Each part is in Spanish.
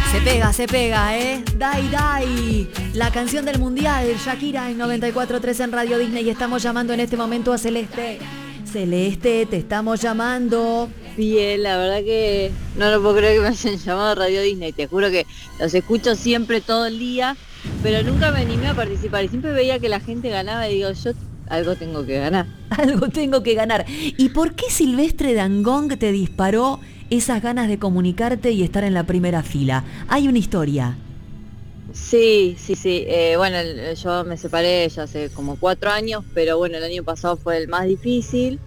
Se pega, ¿eh? Dai, dai. La canción del mundial, Shakira en 94.3 en Radio Disney. Y estamos llamando en este momento a Celeste. Celeste, te estamos llamando. Bien, la verdad que no lo puedo creer que me hayan llamado a Radio Disney. Te juro que los escucho siempre todo el día, pero nunca me animé a participar. Y siempre veía que la gente ganaba y digo, yo algo tengo que ganar. Algo tengo que ganar. ¿Y por qué Silvestre Dangond te disparó esas ganas de comunicarte y estar en la primera fila? Hay una historia. Sí. Bueno, yo me separé ya hace como 4 años, pero bueno, el año pasado fue el más difícil.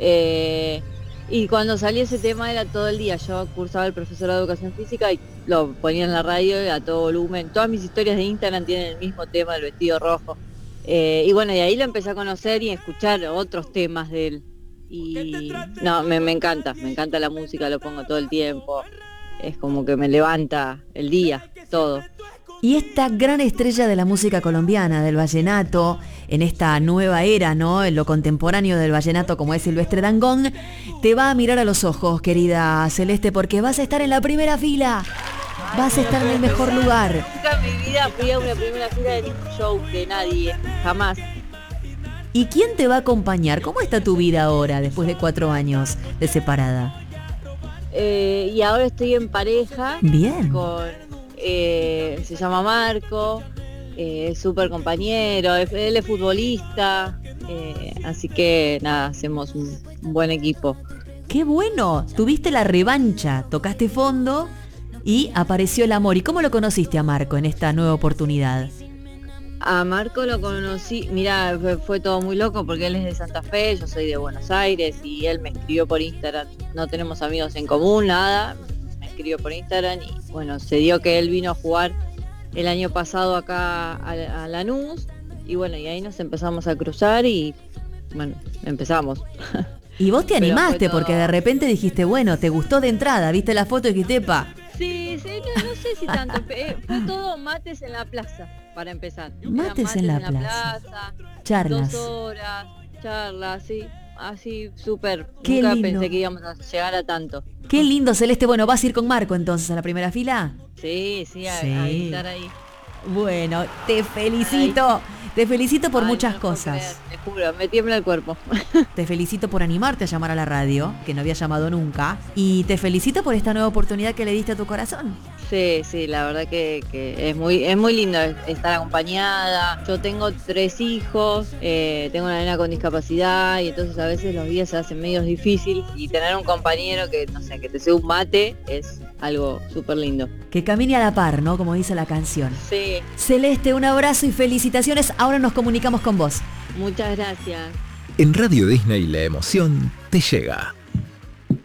Y cuando salí ese tema era todo el día. Yo cursaba el profesor de educación física y lo ponía en la radio a todo volumen. Todas mis historias de Instagram tienen el mismo tema, el vestido rojo. Y bueno, y ahí lo empecé a conocer y a escuchar otros temas de él. Y no, me encanta la música, lo pongo todo el tiempo. Es como que me levanta el día, todo. Y esta gran estrella de la música colombiana, del vallenato, en esta nueva era, ¿no? En lo contemporáneo del vallenato, como es Silvestre Dangond, te va a mirar a los ojos, querida Celeste, porque vas a estar en la primera fila. Vas a estar en el mejor lugar. Nunca en mi vida fui a una primera fila de ningún show de nadie, jamás. ¿Y quién te va a acompañar? ¿Cómo está tu vida ahora, después de 4 años de separada? Y ahora estoy en pareja. Bien. Se llama Marco, es súper compañero, él es futbolista, así que nada, hacemos un buen equipo. ¡Qué bueno! Tuviste la revancha, tocaste fondo y apareció el amor. ¿Y cómo lo conociste a Marco en esta nueva oportunidad? A Marco lo conocí, mirá, fue todo muy loco porque él es de Santa Fe, yo soy de Buenos Aires y él me escribió por Instagram, no tenemos amigos en común, nada, me escribió por Instagram y bueno, se dio que él vino a jugar el año pasado acá a Lanús y bueno, y ahí nos empezamos a cruzar y bueno, empezamos. Y vos te animaste porque de repente dijiste, bueno, te gustó de entrada, viste la foto y dijiste, epa. Sí, no sé si tanto, fue todo mates en la plaza, para empezar. Mates en la plaza. Charlas. 2 horas, charlas, sí, así súper. Qué Nunca lindo. pensé que íbamos a llegar a tanto. Qué lindo, Celeste. Bueno, ¿vas a ir con Marco entonces a la primera fila? Sí, a estar ahí. Bueno, te felicito. Te felicito por muchas cosas. Te juro, me tiembla el cuerpo. Te felicito por animarte a llamar a la radio, que no había llamado nunca. Y te felicito por esta nueva oportunidad que le diste a tu corazón. Sí, la verdad que es muy lindo estar acompañada. Yo tengo 3 hijos, tengo una nena con discapacidad y entonces a veces los días se hacen medio difíciles y tener un compañero que, no sé, que te sea un mate es algo súper lindo. Que camine a la par, ¿no? Como dice la canción. Sí. Celeste, un abrazo y felicitaciones. Ahora nos comunicamos con vos. Muchas gracias. En Radio Disney la emoción te llega.